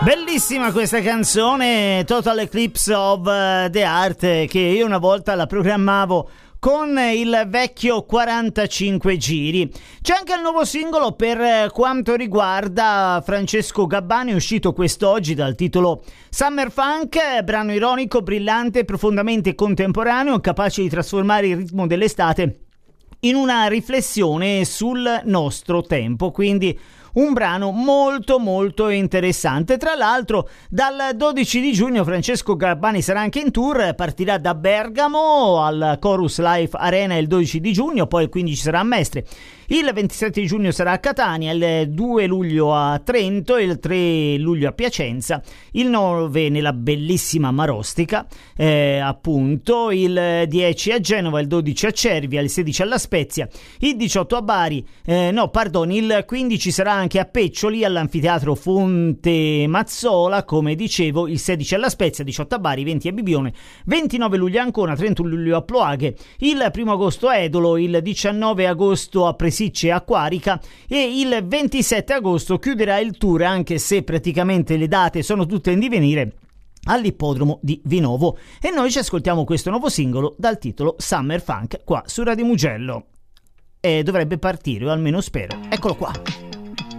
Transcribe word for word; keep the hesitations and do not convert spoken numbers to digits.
Bellissima questa canzone, Total Eclipse of the Heart, che io una volta la programmavo con il vecchio quarantacinque giri. C'è anche il nuovo singolo per quanto riguarda Francesco Gabbani, uscito quest'oggi dal titolo Summer Funk, brano ironico, brillante, profondamente contemporaneo, capace di trasformare il ritmo dell'estate in una riflessione sul nostro tempo, quindi un brano molto molto interessante. Tra l'altro dal dodici di giugno Francesco Gabbani sarà anche in tour, partirà da Bergamo al Chorus Life Arena il dodici di giugno, poi il quindici sarà a Mestre, il ventisette di giugno sarà a Catania, il due luglio a Trento, il tre luglio a Piacenza, il nove nella bellissima Marostica, eh, appunto, il dieci a Genova, il dodici a Cervia, il sedici alla Spezia, il diciotto a Bari, eh, no pardon, il quindici sarà anche a Peccioli all'anfiteatro Fonte Mazzola, come dicevo, il sedici alla Spezia, diciotto a Bari, venti a Bibione, ventinove luglio a Ancona, trentuno luglio a Ploaghe, il primo agosto a Edolo, il diciannove agosto a Presicce e a Quarica e il ventisette agosto chiuderà il tour, anche se praticamente le date sono tutte in divenire, all'ippodromo di Vinovo. E noi ci ascoltiamo questo nuovo singolo dal titolo Summer Funk qua su Radio Mugello, e dovrebbe partire, o almeno spero. Eccolo qua.